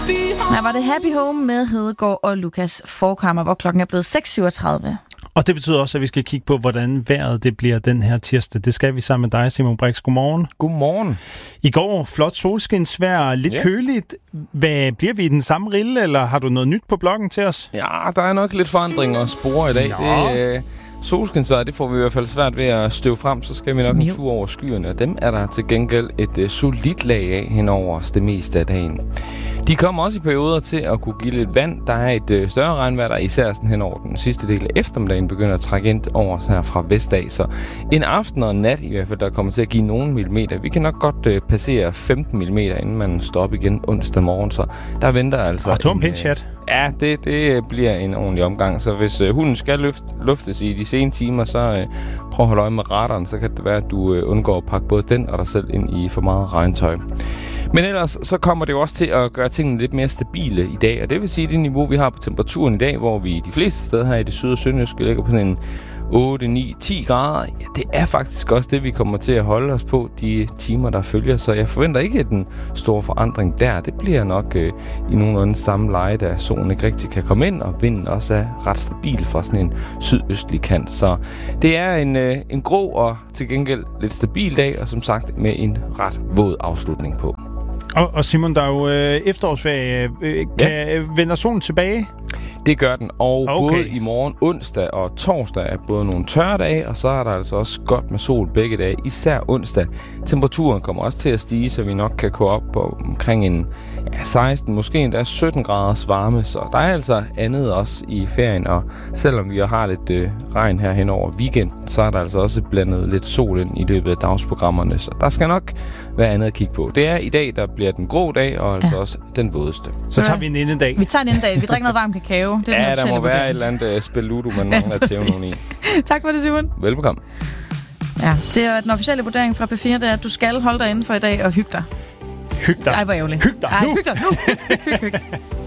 Her var det Happy Home med Hedegaard og Lukas Forchhammer, hvor klokken er blevet 6.37. Og det betyder også, at vi skal kigge på, hvordan vejret det bliver den her tirsdag. Det skal vi sammen med dig, Simon Brix. Godmorgen. Godmorgen. I går flot solskinsvejr, lidt køligt. Hvad bliver vi i den samme rille, eller har du noget nyt på bloggen til os? Ja, der er nok lidt forandring og spore i dag. Solskinsvejr, det får vi i hvert fald svært ved at støve frem, så skal vi nok en tur over skyerne, og dem er der til gengæld et solidt lag af henover os det meste af dagen. De kommer også i perioder til at kunne give lidt vand. Der er et større regnvejr, der især sådan hen over den sidste del af eftermiddagen begynder at trække ind over os her fra vestdag. Så en aften og en nat i hvert fald, der kommer til at give nogle millimeter. Vi kan nok godt passere 15 millimeter, inden man står op igen onsdag morgen, så der venter altså... Og en pæn chat. Ja, det bliver en ordentlig omgang. Så hvis hunden skal luftes i de sene timer, så prøv at holde øje med radaren. Så kan det være, at du undgår at pakke både den og dig selv ind i for meget regntøj. Men ellers så kommer det jo også til at gøre tingene lidt mere stabile i dag. Og det vil sige, det niveau, vi har på temperaturen i dag, hvor vi de fleste steder her i det syd- og sønderjyske ligger på sådan en 8, 9, 10 grader. Ja, det er faktisk også det, vi kommer til at holde os på de timer, der følger. Så jeg forventer ikke den store forandring der. Det bliver nok i nogenlunde samme leje, da solen ikke rigtig kan komme ind, og vinden også er ret stabil fra sådan en sydøstlig kant. Så det er en grå og til gengæld lidt stabil dag, og som sagt med en ret våd afslutning på. Og Simon, der er jo efterårsferie. Vender solen tilbage? Det gør den, og både i morgen, onsdag og torsdag er både nogle tørre dage, og så er der altså også godt med sol begge dage, især onsdag. Temperaturen kommer også til at stige, så vi nok kan gå op på omkring en 16, måske endda 17 graders varme, så der er altså andet også i ferien, og selvom vi har lidt regn her hen over weekenden, så er der altså også blandet lidt sol ind i løbet af dagsprogrammerne, så der skal nok være andet at kigge på. Det er i dag, der bliver den grå dag, og altså også den vådeste. Så tager vi en indedag. Vi tager en indedag. Vi drikker noget varm kakao. Det er der må være et eller andet spil Ludo, man mangler tævnen i. Tak for det, Simon. Velbekomme. Ja, det er den officielle vurdering fra P4, det er, at du skal holde dig inden for i dag og hygge dig. Hyg dig. Ej, hvor ærgerligt. Hyg dig nu. Hyg dig nu. Hyg.